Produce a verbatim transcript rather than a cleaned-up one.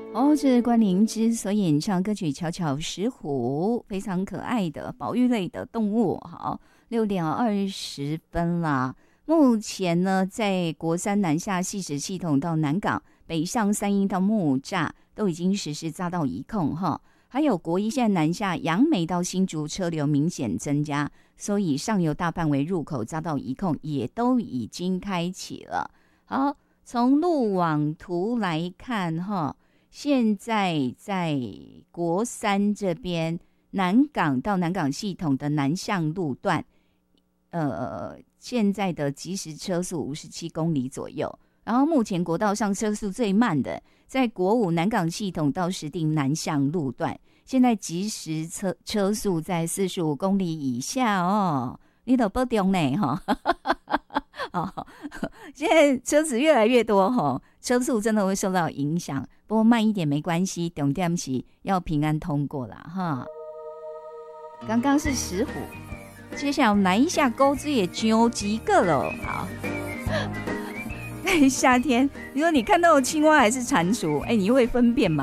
哦，这是关灵芝所演唱歌曲《巧巧石虎》，非常可爱的保育类的动物。好，六点二十分啦。目前呢，在国三南下汐止系统到南港，北上三鶯到木栅都已经实施匝道移控哈。还有国一现在南下杨梅到新竹车流明显增加，所以上游大范围入口匝道移控也都已经开启了。好，从路网图来看哈。现在在国三这边，南港到南港系统的南向路段，呃，现在的即时车速五十七公里左右。然后目前国道上车速最慢的，在国五南港系统到石碇南向路段，现在即时车车速在四十五公里以下哦。你都不中呢哈。哦，现在车子越来越多哈，车速真的会受到影响。不过慢一点没关系，重点是要平安通过啦哈。刚刚是石虎，接下来我们来一下钩子也揪几个了。好，在夏天，你说你看到的青蛙还是蟾蜍，哎，你会分辨吗？